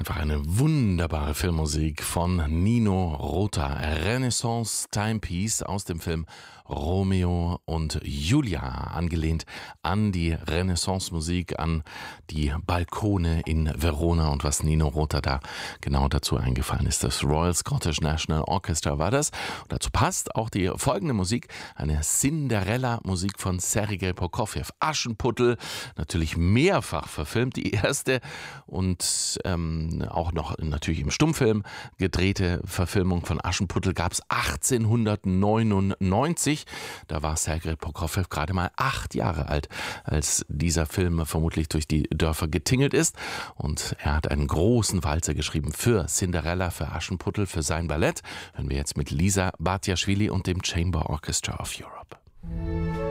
Einfach eine wunderbare Filmmusik von Nino Rota. Renaissance Timepiece aus dem Film Romeo und Julia, angelehnt an die Renaissance-Musik, an die Balkone in Verona und was Nino Rota da genau dazu eingefallen ist. Das Royal Scottish National Orchestra war das. Und dazu passt auch die folgende Musik, eine Cinderella-Musik von Sergei Prokofjew. Aschenputtel, natürlich mehrfach verfilmt, die erste und auch noch natürlich im Stummfilm gedrehte Verfilmung von Aschenputtel gab es 1899. Da war Sergei Prokofjew gerade mal 8 Jahre alt, als dieser Film vermutlich durch die Dörfer getingelt ist. Und er hat einen großen Walzer geschrieben für Cinderella, für Aschenputtel, für sein Ballett. Hören wir jetzt mit Lisa Batiaschwili und dem Chamber Orchestra of Europe.